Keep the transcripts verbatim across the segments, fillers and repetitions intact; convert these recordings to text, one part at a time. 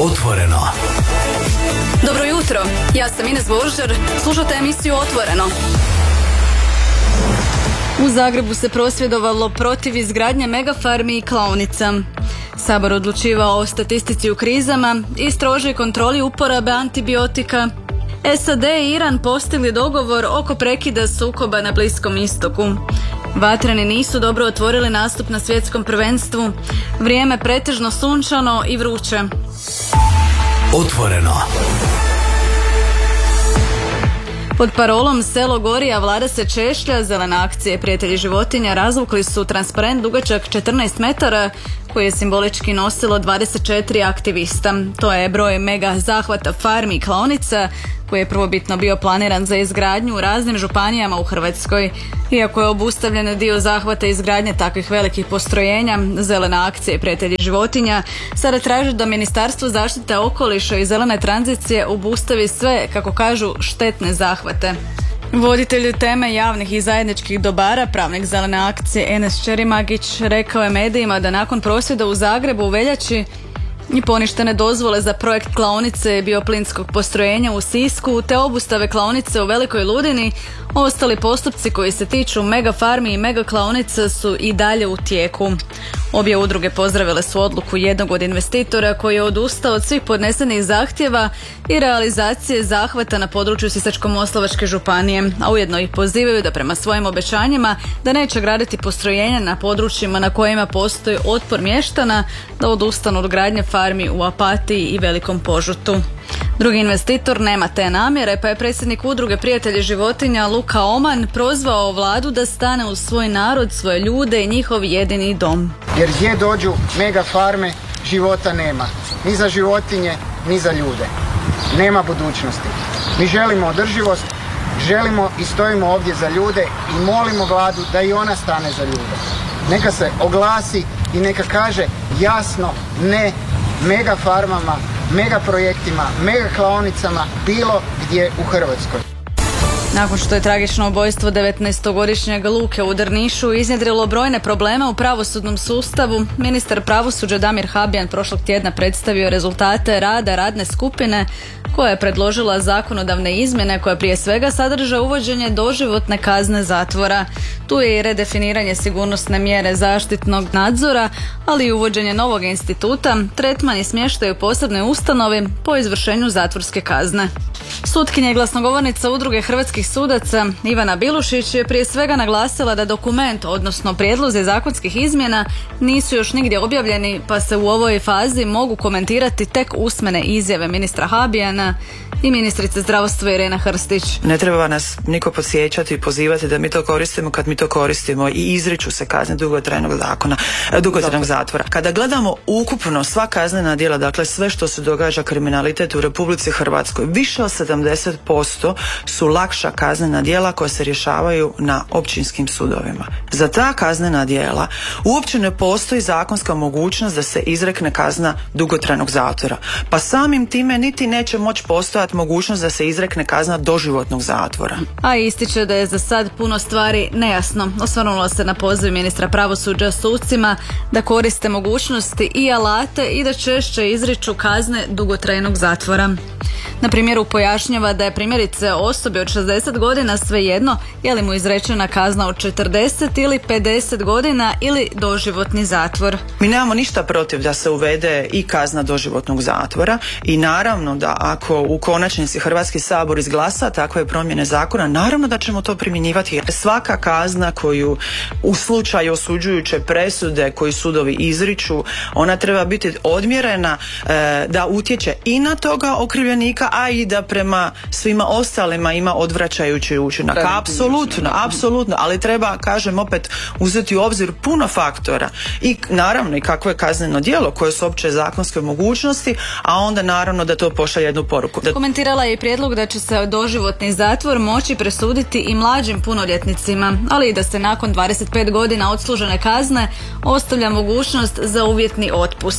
Otvoreno. Dobro jutro, ja sam Ines Božar, slušate emisiju Otvoreno. U Zagrebu se prosvjedovalo protiv izgradnje megafarmi i klaonica. Sabor odlučivao o statistici u krizama i strožoj kontroli uporabe antibiotika. S A D i Iran postigli dogovor oko prekida sukoba na Bliskom istoku. Vatreni nisu dobro otvorili nastup na svjetskom prvenstvu. Vrijeme pretežno sunčano i vruće. Otvoreno. Pod parolom Selo gori, a vlada se češlja, zelena akcije Prijatelji životinja razvukli su transparent dugačak četrnaest metara koji je simbolički nosilo dvadeset četiri aktivista. To je broj mega zahvata farmi i klaonica koji je prvobitno bio planiran za izgradnju u raznim županijama u Hrvatskoj. Iako je obustavljen dio zahvata izgradnje takvih velikih postrojenja, zelena akcija Prijatelji životinja sada traži da Ministarstvo zaštite okoliša i zelene tranzicije obustavi sve, kako kažu, štetne zahvate. Voditelj teme javnih i zajedničkih dobara, pravnik zelene akcije Enes Čerimagić, rekao je medijima da nakon prosvjeda u Zagrebu u veljači i poništene dozvole za projekt klaonice bioplinskog postrojenja u Sisku te obustave klaonice u Velikoj Ludini, ostali postupci koji se tiču megafarmi i megaklaonica su i dalje u tijeku. Obje udruge pozdravile su odluku jednog od investitora koji je odustao od svih podnesenih zahtjeva i realizacije zahvata na području Sisačko-moslavačke županije, a ujedno ih pozivaju da prema svojim obećanjima da neće graditi postrojenja na područjima na kojima postoji otpor mještana, da odustanu od gradnje farmi u Opatiji i Velikom Požutu. Drugi investitor nema te namjere, pa je predsjednik udruge Prijatelji životinja Luka Oman prozvao vladu da stane uz svoj narod, svoje ljude i njihov jedini dom. Jer gdje dođu mega farme, života nema. Ni za životinje, ni za ljude. Nema budućnosti. Mi želimo održivost, želimo i stojimo ovdje za ljude i molimo vladu da i ona stane za ljude. Neka se oglasi i neka kaže jasno ne mega farmama, mega projektima, mega klaonicama bilo gdje u Hrvatskoj. Nakon što je tragično ubojstvo devetnaestogodišnjeg Luke u Drnišu iznjedrilo brojne probleme u pravosudnom sustavu, ministar pravosuđa Damir Habijan prošlog tjedna predstavio rezultate rada radne skupine koja je predložila zakonodavne izmjene koje prije svega sadrže uvođenje doživotne kazne zatvora. Tu je i redefiniranje sigurnosne mjere zaštitnog nadzora, ali i uvođenje novog instituta, tretman i smještaj u posebnoj ustanovi po izvršenju zatvorske kazne. Sutkinja i glasnogovornica udruge hrvatskih sudaca Ivana Bilušić je prije svega naglasila da dokument, odnosno prijedlozi zakonskih izmjena, nisu još nigdje objavljeni, pa se u ovoj fazi mogu komentirati tek usmene izjave ministra Habijana i ministrice zdravstva Irene Hrstić. Ne treba nas niko podsjećati i pozivati da mi to koristimo kad mi to koristimo i izriču se kazne dugotrajnog zakona, dugotrajnog zatvora. Kada gledamo ukupno sva kaznena djela, dakle sve što se događa kriminalitet u Republici Hrvatskoj, više od sedamdeset posto su lakša kaznena djela koja se rješavaju na općinskim sudovima. Za ta kaznena djela uopće ne postoji zakonska mogućnost da se izrekne kazna dugotrajnog zatvora. Pa samim time niti neće moći postojati mogućnost da se izrekne kazna doživotnog zatvora. A ističe da je za sad puno stvari nejasno. Osvrnula se na poziv ministra pravosuđa sucima da koriste mogućnosti i alate i da češće izriču kazne dugotrajnog zatvora. Na primjeru pojašnjava da je primjerice osobi od šezdeset godina svejedno je li mu izrečena kazna od četrdeset ili pedeset godina ili doživotni zatvor. Mi nemamo ništa protiv da se uvede i kazna doživotnog zatvora i naravno da ako u konačnici Hrvatski sabor izglasa takve promjene zakona, naravno da ćemo to primjenjivati. Svaka kazna koju u slučaju osuđujuće presude koji sudovi izriču, ona treba biti odmjerena e, da utječe i na toga okrivljenika, a i da prema svima ostalima ima odvraćajući učinak. Apsolutno, apsolutno, ali treba, kažem opet, uzeti u obzir puno faktora i naravno i kakvo je kazneno djelo, koje su opće zakonske mogućnosti, a onda naravno da to pošalje jednu poruku. Da... Komentirala je i prijedlog da će se doživotni zatvor moći presuditi i mlađim punoljetnicima, ali i da se nakon dvadeset pet godina odslužene kazne ostavlja mogućnost za uvjetni otpust.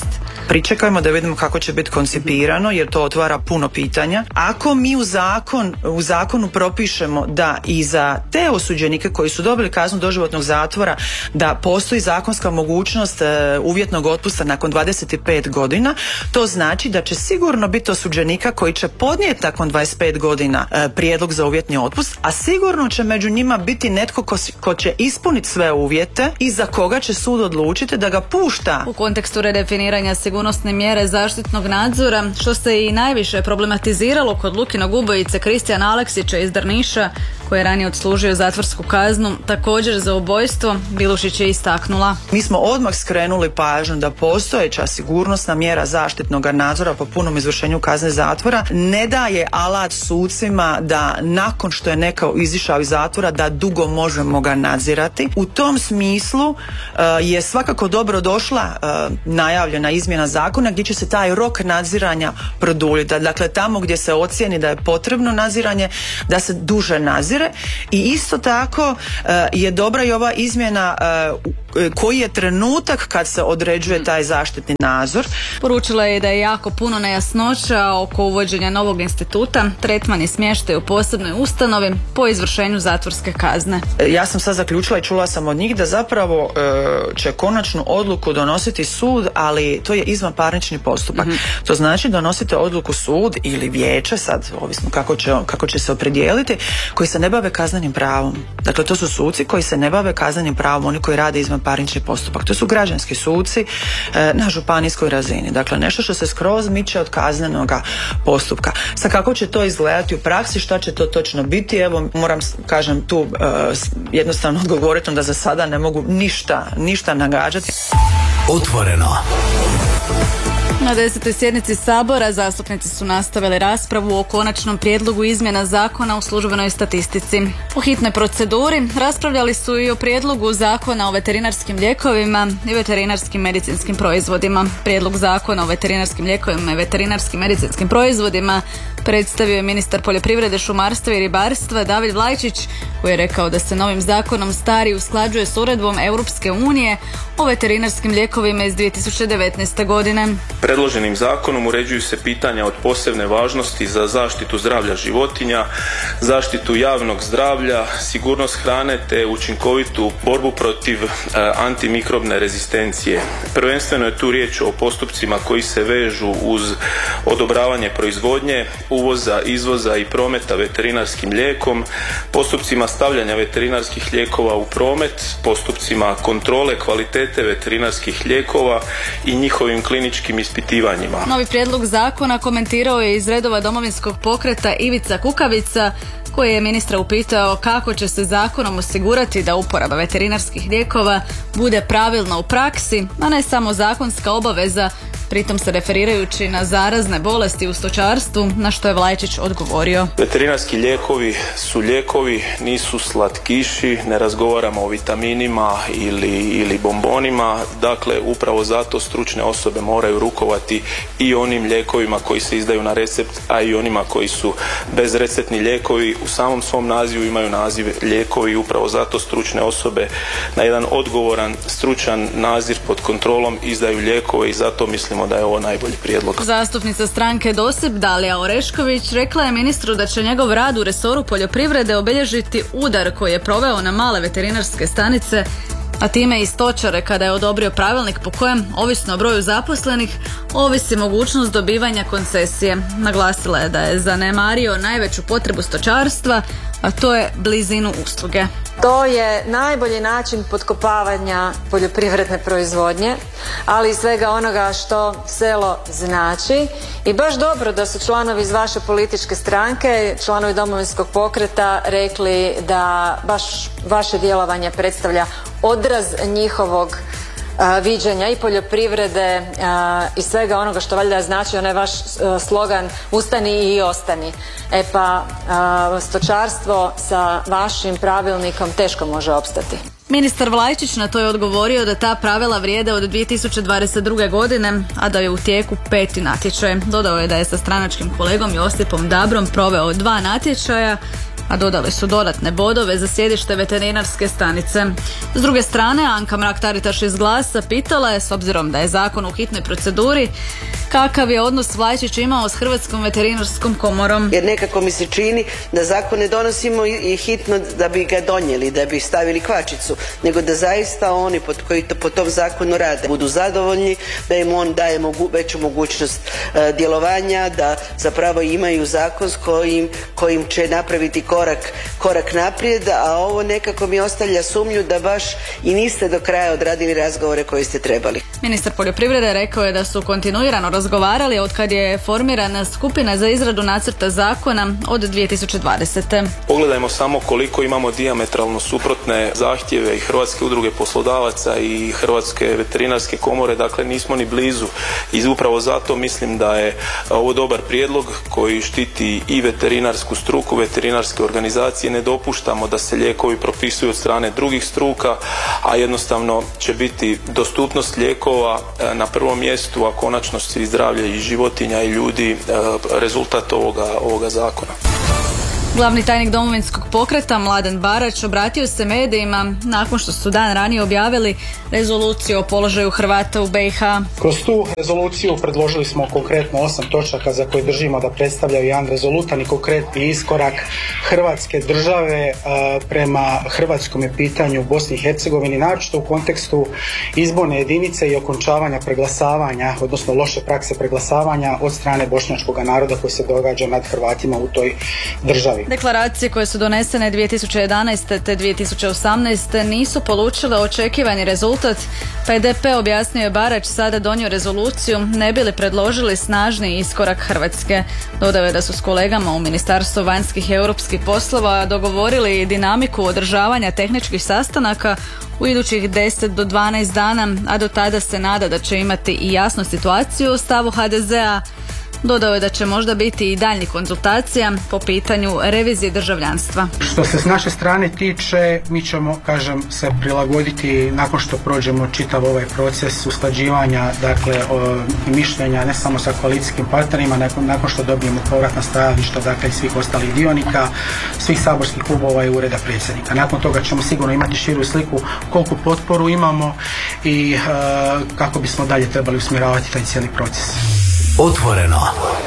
pričekajmo da vidimo kako će biti koncipirano, jer to otvara puno pitanja. Ako mi u zakon, u zakonu propišemo da i za te osuđenike koji su dobili kaznu doživotnog zatvora, da postoji zakonska mogućnost e, uvjetnog otpusta nakon dvadeset pet godina, to znači da će sigurno biti osuđenika koji će podnijeti nakon dvadeset pet godina e, prijedlog za uvjetni otpust, a sigurno će među njima biti netko ko, ko će ispuniti sve uvjete i za koga će sud odlučiti da ga pušta. U kontekstu redefiniranja sigurnosne mjere zaštitnog nadzora, što se i najviše problematiziralo kod Lukinog ubojice Kristijana Aleksića iz Drniša, koji je ranije odslužio zatvorsku kaznu, također za ubojstvo, Bilušić je istaknula. Mi smo odmah skrenuli pažnju da postojeća sigurnosna mjera zaštitnog nadzora po punom izvršenju kazne zatvora ne daje alat sucima da nakon što je neko izišao iz zatvora da dugo možemo ga nadzirati. U tom smislu uh, je svakako dobro došla uh, najavljena izmjena zakona gdje će se taj rok nadziranja produljiti. Dakle, tamo gdje se ocijeni da je potrebno nadziranje, da se duže nadzire. I isto tako uh, je dobra i ova izmjena uh, koji je trenutak kad se određuje taj zaštitni nadzor. Poručila je da je jako puno nejasnoća oko uvođenja novog instituta, tretman i smještaj u posebnoj ustanovi po izvršenju zatvorske kazne. Ja sam sad zaključila i čula sam od njih da zapravo e, će konačnu odluku donositi sud, ali to je izvanparnični postupak. Mm-hmm. To znači donosite odluku sud ili vijeće, sad ovisno kako će, kako će se opredijeliti, koji se ne bave kaznenim pravom. Dakle, to su suci koji se ne bave kaznenim pravom, oni koji rade izvanparnični postupak. To su građanski suci e, na županijskoj razini. Dakle, nešto što se skroz miče od kaznenog postupka. Sad kako će to izgledati u praksi, šta će to točno biti, evo moram, kažem tu uh, jednostavno odgovoriti da za sada ne mogu ništa, ništa nagađati. Otvoreno. Na desetoj sjednici Sabora zastupnici su nastavili raspravu o konačnom prijedlogu izmjena zakona o službenoj statistici. Po hitnoj proceduri raspravljali su i o prijedlogu zakona o veterinarskim lijekovima i veterinarskim medicinskim proizvodima. Prijedlog zakona o veterinarskim lijekovima i veterinarskim medicinskim proizvodima predstavio je ministar poljoprivrede, šumarstva i ribarstva David Vlajčić, koji je rekao da se novim zakonom stari usklađuje s uredbom Europske unije o veterinarskim lijekovima iz dvije tisuće devetnaeste. godine. Predloženim zakonom uređuju se pitanja od posebne važnosti za zaštitu zdravlja životinja, zaštitu javnog zdravlja, sigurnost hrane te učinkovitu borbu protiv e, antimikrobne rezistencije. Prvenstveno je tu riječ o postupcima koji se vežu uz odobravanje proizvodnje, uvoza, izvoza i prometa veterinarskim lijekom, postupcima stavljanja veterinarskih lijekova u promet, postupcima kontrole kvalitete veterinarskih lijekova i njihovim kliničkim ispitivanjima. Novi prijedlog zakona komentirao je iz redova Domovinskog pokreta Ivica Kukavica, koji je ministra upitao kako će se zakonom osigurati da uporaba veterinarskih lijekova bude pravilna u praksi, a ne samo zakonska obaveza, pritom se referirajući na zarazne bolesti u stočarstvu, na što je Vlajčić odgovorio. Veterinarski lijekovi su lijekovi, nisu slatkiši, ne razgovaramo o vitaminima ili, ili bombonima, dakle upravo zato stručne osobe moraju rukovati i onim lijekovima koji se izdaju na recept, a i onima koji su bezreceptni lijekovi. U samom svom nazivu imaju naziv lijekovi i upravo zato stručne osobe na jedan odgovoran, stručan nadzor pod kontrolom izdaju lijekove i zato mislimo da je ovo najbolji prijedlog. Zastupnica stranke DOSIP Dalija Orešković rekla je ministru da će njegov rad u resoru poljoprivrede obilježiti udar koji je proveo na male veterinarske stanice, a time i stočare kada je odobrio pravilnik po kojem, ovisno o broju zaposlenih, ovisi mogućnost dobivanja koncesije. Naglasila je da je zanemario najveću potrebu stočarstva, a to je blizinu usluge. To je najbolji način potkopavanja poljoprivredne proizvodnje, ali i svega onoga što selo znači. I baš dobro da su članovi iz vaše političke stranke, članovi Domovinskog pokreta, rekli da baš vaše djelovanje predstavlja odraz njihovog a, viđenja i poljoprivrede a, i svega onoga što valjda znači onaj vaš a, slogan ustani i ostani. E pa a, stočarstvo sa vašim pravilnikom teško može opstati. Ministar Vlajčić na to je odgovorio da ta pravila vrijede od dvije tisuće dvadeset druge. godine, a da je u tijeku peti natječaj. Dodao je da je sa stranačkim kolegom Josipom Dabrom proveo dva natječaja a dodali su dodatne bodove za sjedište veterinarske stanice. S druge strane, Anka Mrak-Taritaš iz Glasa pitala je, s obzirom da je zakon u hitnoj proceduri, kakav je odnos Vlajčić imao s Hrvatskom veterinarskom komorom. Jer nekako mi se čini da zakon ne donosimo i hitno da bi ga donijeli, da bi stavili kvačicu, nego da zaista oni pod koji to, po tom zakonu rade budu zadovoljni, da im on daje mogu, veću mogućnost e, djelovanja, da zapravo imaju zakon s kojim, kojim će napraviti korak, korak naprijed, a ovo nekako mi ostavlja sumnju da baš i niste do kraja odradili razgovore koje ste trebali. Ministar poljoprivrede rekao je da su kontinuirano razgovarali od kad je formirana skupina za izradu nacrta zakona od dvije tisuće dvadesete. Pogledajmo samo koliko imamo dijametralno suprotne zahtjeve i Hrvatske udruge poslodavaca i Hrvatske veterinarske komore, dakle nismo ni blizu i upravo zato mislim da je ovo dobar prijedlog koji štiti i veterinarsku struku, veterinarske organizacije. Ne dopuštamo da se lijekovi propisuju od strane drugih struka, a jednostavno će biti dostupnost lijekova na prvom mjestu, a konačno i zdravlje i životinja i ljudi rezultat ovoga, ovoga zakona. Glavni tajnik Domovinskog pokreta Mladen Barać obratio se medijima nakon što su dan ranije objavili rezoluciju o položaju Hrvata u be i ha. Kroz tu rezoluciju predložili smo konkretno osam točaka za koje držimo da predstavljaju jedan rezolutan i konkretni iskorak Hrvatske države prema hrvatskom pitanju u Bosni i Hercegovini, naročito u kontekstu izborne jedinice i okončavanja preglasavanja, odnosno loše prakse preglasavanja od strane bošnjačkog naroda koji se događa nad Hrvatima u toj državi. Deklaracije koje su donesene dvije tisuće jedanaeste te dvije tisuće osamnaeste nisu polučile očekivani rezultat, pa je de pe, objasnio je Barać, sada donio rezoluciju ne bi li predložili snažni iskorak Hrvatske. Dodao je da su s kolegama u Ministarstvu vanjskih i europskih poslova dogovorili dinamiku održavanja tehničkih sastanaka u idućih deset do dvanaest dana, a do tada se nada da će imati i jasnu situaciju o stavu ha de zea. Dodao je da će možda biti i daljnjih konzultacija po pitanju revizije državljanstva. Što se s naše strane tiče, mi ćemo, kažem, se prilagoditi nakon što prođemo čitav ovaj proces usklađivanja, dakle, o, mišljenja ne samo sa koalicijskim partnerima, nakon, nakon što dobijemo povratna stajališta, dakle, svih ostalih dionika, svih saborskih klubova i ureda predsjednika. Nakon toga ćemo sigurno imati širu sliku koliku potporu imamo i e, kako bismo dalje trebali usmjeravati taj cijeli proces. Otvoreno.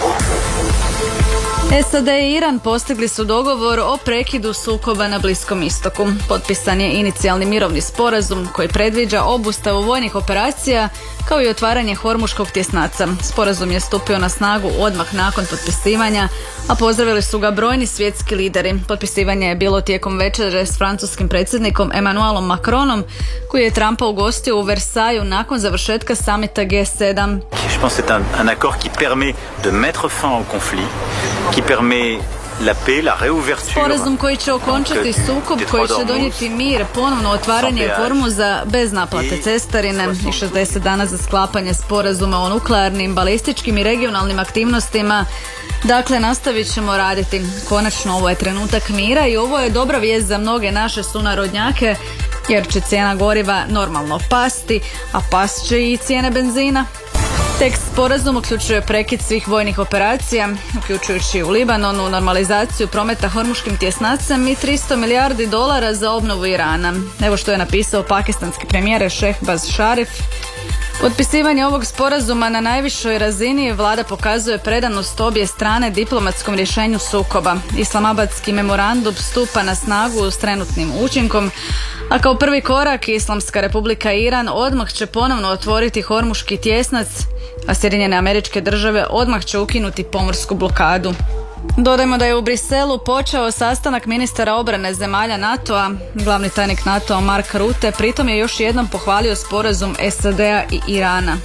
es a de i Iran postigli su dogovor o prekidu sukoba na Bliskom istoku. Potpisan je inicijalni mirovni sporazum koji predviđa obustavu vojnih operacija kao i otvaranje Hormuškog tjesnaca. Sporazum je stupio na snagu odmah nakon potpisivanja, a pozdravili su ga brojni svjetski lideri. Potpisivanje je bilo tijekom večere s francuskim predsjednikom Emmanuelom Macronom, koji je Trumpa ugostio u Versaju nakon završetka samita ge sedam. Je pense c'est un, un accord qui permet de mettre fin au conflit, qui permet la paix, la réouverture. Sporazum koji će okončati sukob, koji će donijeti mir, ponovno otvaranje Hormuza bez naplate cestarine i šezdeset dana za sklapanje sporazuma o nuklearnim, balističkim i regionalnim aktivnostima. Dakle, nastavit ćemo raditi. Konačno, ovo je trenutak mira i ovo je dobra vijest za mnoge naše sunarodnjake, jer će cijena goriva normalno pasti, a past će i cijene benzina. Tekst sporazum uključuje prekid svih vojnih operacija, uključujući u Libanonu, normalizaciju prometa Hormuškim tjesnacem i tristo milijardi dolara za obnovu Irana. Evo što je napisao pakistanski premijer Šehbaz Šarif. Potpisivanje ovog sporazuma na najvišoj razini vlada pokazuje predanost obje strane diplomatskom rješenju sukoba. Islamabadski memorandum stupa na snagu s trenutnim učinkom, a kao prvi korak Islamska republika Iran odmah će ponovno otvoriti Hormuški tjesnac, a Sjedinjene Američke Države odmah će ukinuti pomorsku blokadu. Dodajmo da je u Briselu počeo sastanak ministara obrane zemalja NATO-a. Glavni tajnik NATO-a Mark Rutte pritom je još jednom pohvalio sporazum es a de-a i Irana.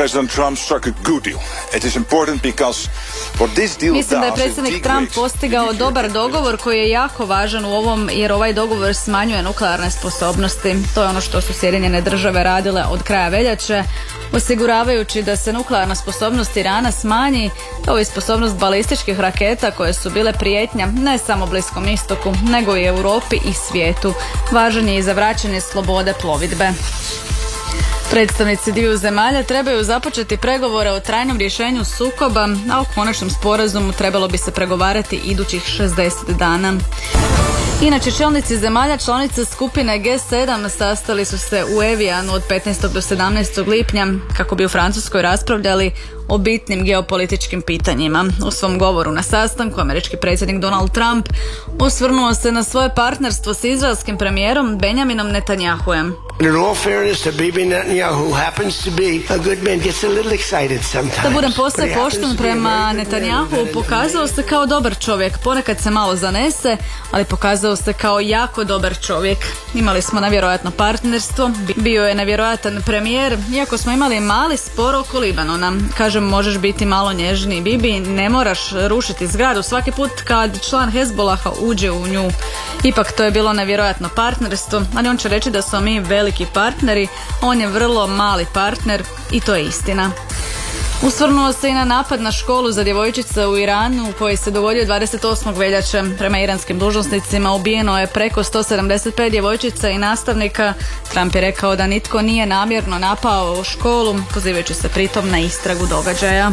Mislim da je predsjednik Trump postigao dobar dogovor koji je jako važan u ovom, jer ovaj dogovor smanjuje nuklearne sposobnosti. To je ono što su Sjedinjene Države radile od kraja veljače, osiguravajući da se nuklearna sposobnost Irana smanji, kao i sposobnost balističkih raketa koje su bile prijetnja ne samo Bliskom istoku, nego i Europi i svijetu. Važan je i za vraćanje slobode plovidbe. Predstavnici dviju zemalja trebaju započeti pregovore o trajnom rješenju sukoba, a o konačnom sporazumu trebalo bi se pregovarati idućih šezdeset dana. Inače, čelnici zemalja članica skupine G sedam sastali su se u Evijanu od petnaestog do sedamnaestog lipnja kako bi u Francuskoj raspravljali o bitnim geopolitičkim pitanjima. U svom govoru na sastanku američki predsjednik Donald Trump osvrnuo se na svoje partnerstvo s izraelskim premijerom Benjaminom Netanjahujem. Da budem posve pošten prema Netanjahu, pokazao se kao dobar čovjek, ponekad se malo zanese, ali pokazao se kao jako dobar čovjek. Imali smo nevjerojatno partnerstvo, bio je nevjerojatan premijer, iako smo imali mali spor oko Libanona. Kažem, možeš biti malo nježniji, Bibi, ne moraš rušiti zgradu svaki put kad član Hezbolaha uđe u nju. Ipak to je bilo nevjerojatno partnerstvo, ali on će reći da smo mi veliki partneri, on je vrlo mali partner i to je istina. Usvrnuo se i na napad na školu za djevojčice u Iranu koji se dogodio dvadeset osmog veljače. Prema iranskim dužnosnicima ubijeno je preko sto sedamdeset pet djevojčica i nastavnika. Trump je rekao da nitko nije namjerno napao u školu, pozivajući se pritom na istragu događaja.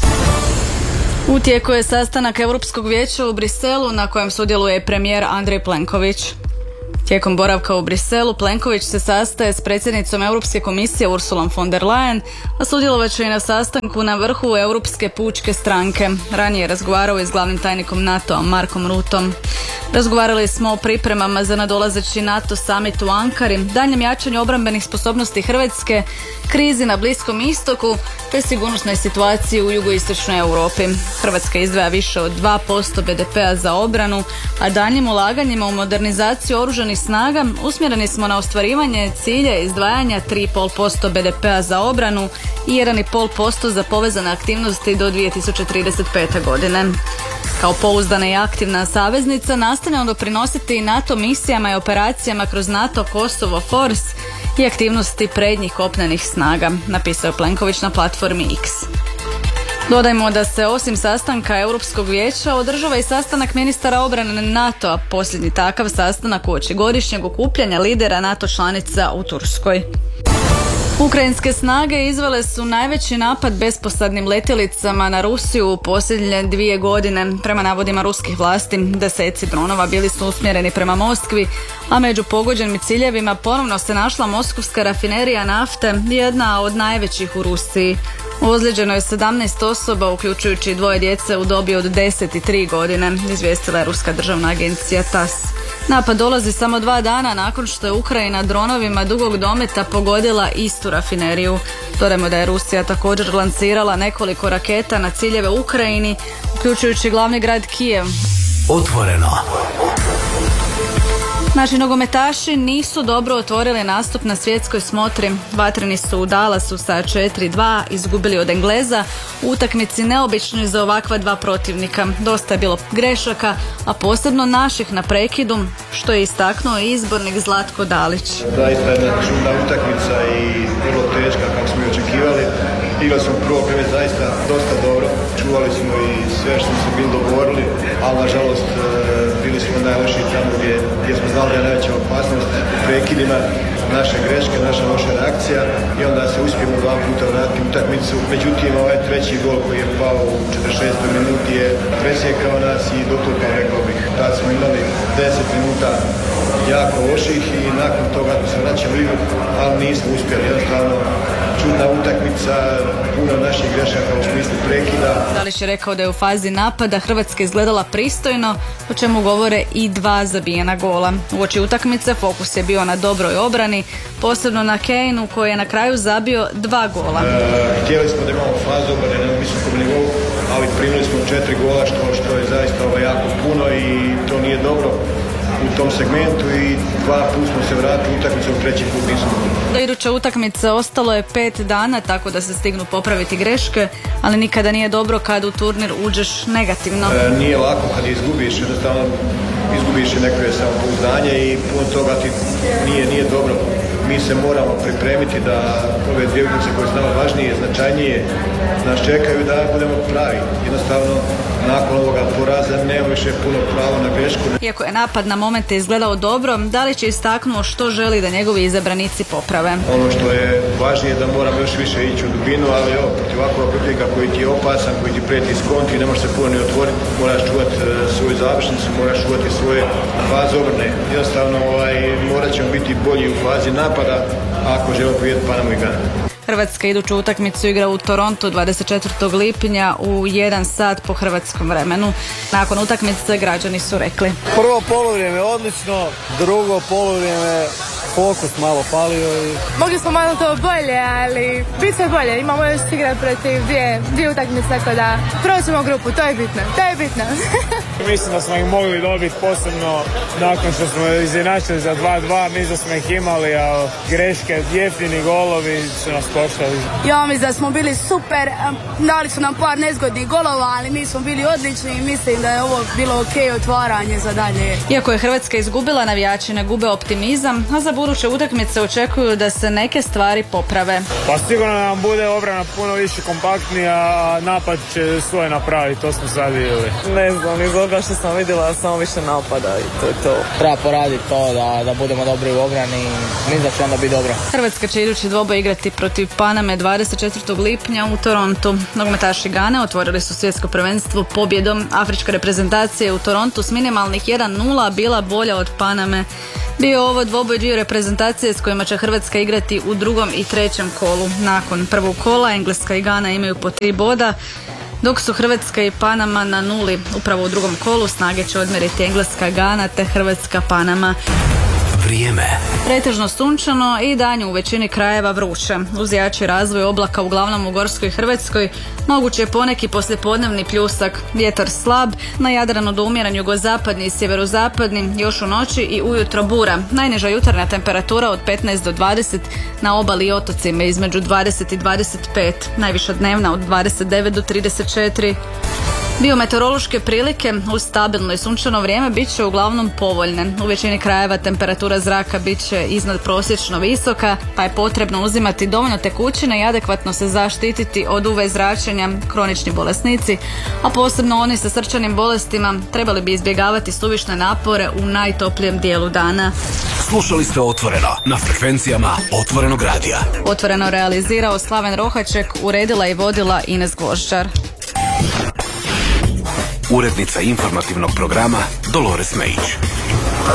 U tijeku je sastanak Europskog vijeća u Briselu na kojem sudjeluje premijer Andrej Plenković. Tijekom boravka u Briselu, Plenković se sastaje s predsjednicom Europske komisije Ursulom von der Leyen, a sudjelovat će i na sastanku na vrhu Europske pučke stranke. Ranije je razgovarao i s glavnim tajnikom NATO-a Markom Rutom. Razgovarali smo o pripremama za nadolazeći NATO summit u Ankari, daljnjem jačanju obrambenih sposobnosti Hrvatske, krizi na Bliskom istoku te sigurnosnoj situaciji u jugoistočnoj Europi. Hrvatska izdvaja više od dva posto be de pea za obranu, a daljnjim ulaganjima u modernizaciju oružanih snaga usmjereni smo na ostvarivanje cilja izdvajanja tri i pol posto be de pea za obranu i jedan i pol posto za povezane aktivnosti do dvije tisuće trideset pete. godine. Kao pouzdana i aktivna saveznica nastavljamo doprinositi NATO misijama i operacijama kroz NATO Kosovo Force i aktivnosti prednjih kopnenih snaga, napisao je Plenković na platformi X. Dodajmo da se osim sastanka Europskog vijeća održava i sastanak ministara obrane NATO-a, posljednji takav sastanak uoči godišnjeg okupljanja lidera NATO članica u Turskoj. Ukrajinske snage izvele su najveći napad besposadnim letjelicama na Rusiju u posljednje dvije godine. Prema navodima ruskih vlasti, deseci dronova bili su usmjereni prema Moskvi, a među pogođenim ciljevima ponovno se našla moskovska rafinerija nafte, jedna od najvećih u Rusiji. Ozlijeđeno je sedamnaest osoba, uključujući dvoje djece u dobi od deset i tri godine, izvijestila je ruska državna agencija tas. Napad dolazi samo dva dana nakon što je Ukrajina dronovima dugog dometa pogodila istu rafineriju. Dodajmo da je Rusija također lansirala nekoliko raketa na ciljeve u Ukrajini, uključujući glavni grad Kijev. Otvoreno. Naši nogometaši nisu dobro otvorili nastup na svjetskoj smotri. Vatreni su u Dallasu sa četiri dva izgubili od Engleza u utakmici neobičnoj za ovakva dva protivnika. Dosta je bilo grešaka, a posebno naših na prekidu, što je istaknuo i izbornik Zlatko Dalić. Zaista jedna čudna utakmica i vrlo teška kako smo i očekivali. Igrali smo prvo prve zaista dosta dobro, čuvali smo i sve što smo se bili dogovorili, ali nažalost bili smo najlošiji tamo gdje, gdje smo znali da je najveća opasnost u prekidima, naše greške, naša loša reakcija i onda se uspijemo dva puta vratiti utakmicu. Međutim, ovaj treći gol koji je pao u četrdeset šestoj minuti je presjekao nas i dotukao, rekao bih. Tad smo imali deset minuta jako loših i nakon toga smo se vraćali u igru, ali nismo uspjeli. Jednostavno, čudna utakmica, puno naših grešaka u smislu prekida. Dalić je rekao da je u fazi napada Hrvatska izgledala pristojno, o čemu govore i dva zabijena gola. Uoči utakmice fokus je bio na dobroj obrani, posebno na Kaneu koji je na kraju zabio dva gola. E, htjeli smo da imamo fazu obrane na visokom nivou, ali primili smo četiri gola što, što je zaista ovo jako puno i to nije dobro u tom segmentu i dva put smo se vratili utakmicu, u treći put nismo. Do iduće utakmice ostalo je pet dana, tako da se stignu popraviti greške, ali nikada nije dobro kad u turnir uđeš negativno. E, nije lako kad izgubiš, jednostavno izgubiš i neko je samopouzdanje i puno toga ti nije, nije dobro. mi se moramo pripremiti da ove dvije utakmice koje su nama važnije, značajnije, nas čekaju da budemo pravi. Jednostavno, nakon ovoga poraza nema više puno pravo na grešku. Iako je napad na momente izgledao dobro, Dalić je istaknuo što želi da njegovi izabranici poprave. Ono što je važnije da moramo još više ići u dubinu, ali evo, protiv ovakvog protivnika koji ti je opasan, koji ti prijeti iz kontra, ne možeš se puno ni otvoriti, moraš čuvati svoju završnicu, moraš čuvati svoje faze obrane. Jednostavno, ovaj, morat ćemo biti bolji u fazi napada ako želimo pobijediti Panamu i Ganu. Hrvatska iduću utakmicu igra u Torontu dvadeset četvrtog lipnja u jedan sat po hrvatskom vremenu. Nakon utakmice građani su rekli: prvo poluvrijeme odlično, drugo poluvrijeme fokus malo falio i... Mogli smo malo to bolje, ali bit će bolje. Imamo još igrati protiv dvije, dvije utakmice, tako da proćemo grupu, to je bitno, to je bitno. Mislim da smo ih mogli dobiti, posebno nakon što smo izjednačili za dva dva, mislim da smo ih imali, a greške, jeftini golovi su nas koštali. Ja mislim da smo bili super, dali su nam par nezgodnih golova, ali mi smo bili odlični i mislim da je ovo bilo ok otvaranje za dalje. Iako je Hrvatska izgubila, navijači ne gube optimizam, a za buduće utakmice očekuju da se neke stvari poprave. Pa sigurno nam bude obrana puno više kompaktnija, a napad će svoje napraviti, to smo sad vidjeli. Ne znam, iz ovoga što sam vidjela samo više napada i to je to. Treba poraditi to da, da budemo dobri u obrani i mislim da će onda biti dobro. Hrvatska će idući dvoboj igrati protiv Paname dvadeset četvrtog lipnja u Torontu. Nogometaši Gane otvorili su svjetsko prvenstvo pobjedom. Afrička reprezentacija u Torontu s minimalnih jedan nula bila bolja od Paname. Bio ovo dvoboj dvije reprezentacije s kojima će Hrvatska igrati u drugom i trećem kolu. Nakon prvog kola Engleska i Gana imaju po tri boda, dok su Hrvatska i Panama na nuli. Upravo u drugom kolu snage će odmjeriti Engleska Gana te Hrvatska Panama. Vrijeme. Pretežno sunčano i danju u većini krajeva vruće. Uz jači razvoj oblaka uglavnom u Gorskoj Hrvatskoj moguće je poneki poslijepodnevni pljusak. Vjetar slab, na Jadranu do umjeran jugozapadni i sjeverozapadni, još u noći i ujutro bura. Najniža jutarnja temperatura od petnaest do dvadeset, na obali i otocima između dvadeset i dvadeset pet, najviša dnevna od dvadeset devet do trideset četiri. Biometeorološke prilike uz stabilno i sunčano vrijeme bit će uglavnom povoljne. U većini krajeva temperatura zraka bit će iznad prosječno visoka, pa je potrebno uzimati dovoljno tekućine i adekvatno se zaštititi od U V zračenja. Kronični bolesnici, a posebno oni sa srčanim bolestima, trebali bi izbjegavati suvišne napore u najtoplijem dijelu dana. Slušali ste Otvoreno na frekvencijama Otvorenog radija. Otvoreno realizirao Slaven Rohaček, uredila i vodila Ines Gvožđar. Urednica informativnog programa Dolores Mejić.